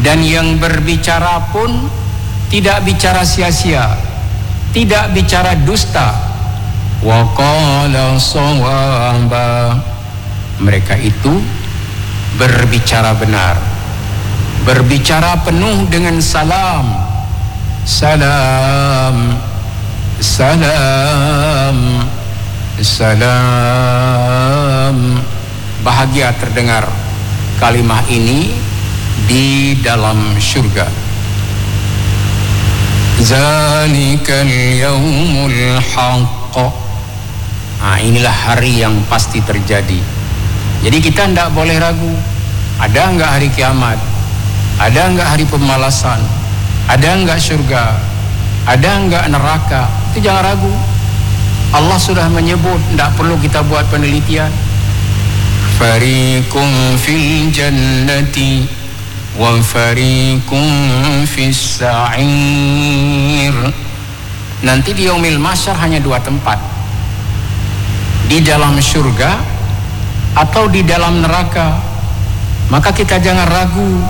Dan yang berbicara pun tidak bicara sia-sia, tidak bicara dusta. Wa qala shawaba, mereka itu berbicara benar, berbicara penuh dengan salam, salam, salam, salam. Bahagia terdengar kalimah ini di dalam syurga. Zalikal yaumul haqq. Inilah hari yang pasti terjadi. Jadi kita tidak boleh ragu. Ada enggak hari kiamat? Ada enggak hari pembalasan? Ada enggak surga? Ada enggak neraka? Itu jangan ragu. Allah sudah menyebut, tidak perlu kita buat penelitian. Fariqum fil jannati wa fariqum fis sa'ir. Nanti di yaumil mahsyar hanya dua tempat, di dalam surga atau di dalam neraka. Maka kita jangan ragu.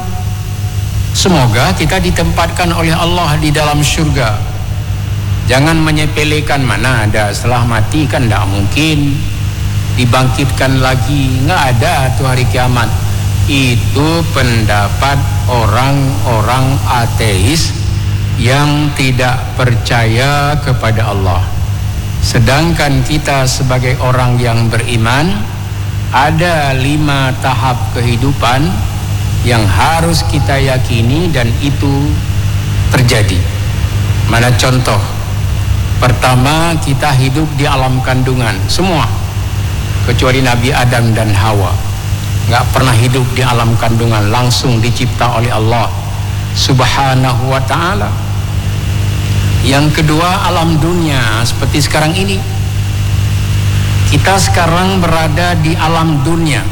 Semoga kita ditempatkan oleh Allah di dalam surga. Jangan menyepelekan, mana ada setelah mati, kan tidak mungkin dibangkitkan lagi, nggak ada tuh hari kiamat. Itu pendapat orang-orang ateis yang tidak percaya kepada Allah. Sedangkan kita sebagai orang yang beriman, ada 5 tahap kehidupan yang harus kita yakini dan itu terjadi. Mana contoh? Pertama, kita hidup di alam kandungan, semua kecuali Nabi Adam dan Hawa nggak pernah hidup di alam kandungan, langsung dicipta oleh Allah Subhanahu wa ta'ala. Yang kedua, alam dunia seperti sekarang ini. Kita sekarang berada di alam dunia.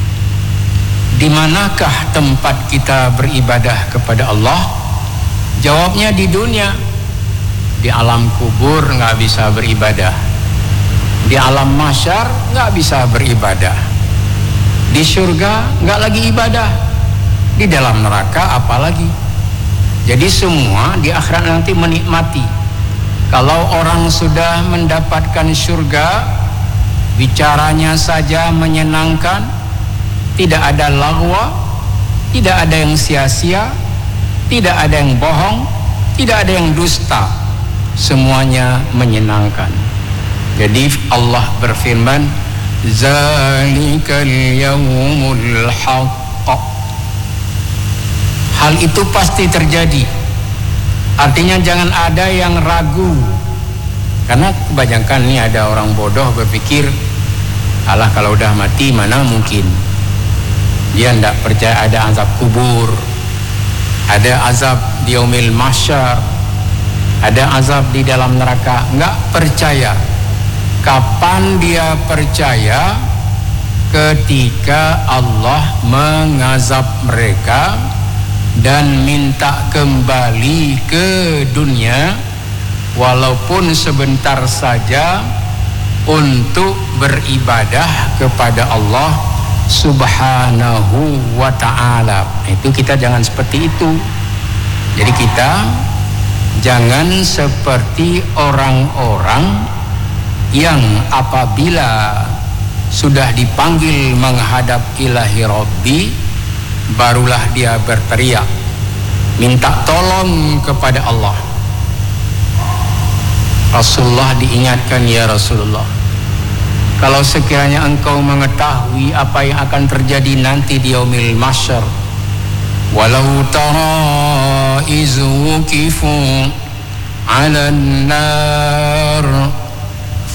Di manakah tempat kita beribadah kepada Allah? Jawabnya di dunia. Di alam kubur nggak bisa beribadah. Di alam mahsyar nggak bisa beribadah. Di surga nggak lagi ibadah. Di dalam neraka apalagi. Jadi semua di akhirat nanti menikmati. Kalau orang sudah mendapatkan surga, bicaranya saja menyenangkan, tidak ada lagwa, tidak ada yang sia-sia, tidak ada yang bohong, tidak ada yang dusta, semuanya menyenangkan. Jadi Allah berfirman, zalikal yaumul haqq. Hal itu pasti terjadi. Artinya jangan ada yang ragu. Karena kebanyakan ini ada orang bodoh berpikir, alah kalau udah mati mana mungkin. Dia tidak percaya ada azab kubur, ada azab di yaumil mahsyar, ada azab di dalam neraka. Enggak percaya. Kapan dia percaya? Ketika Allah mengazab mereka dan minta kembali ke dunia, walaupun sebentar saja, untuk beribadah kepada Allah Subhanahu wa ta'ala. Itu kita jangan seperti itu. Jadi kita jangan seperti orang-orang yang apabila sudah dipanggil menghadap ilahi Rabbi, barulah dia berteriak minta tolong kepada Allah. Rasulullah diingatkan, ya Rasulullah, kalau sekiranya engkau mengetahui apa yang akan terjadi nanti di yaumil mahsyar, walau tara izu kifu 'alan nar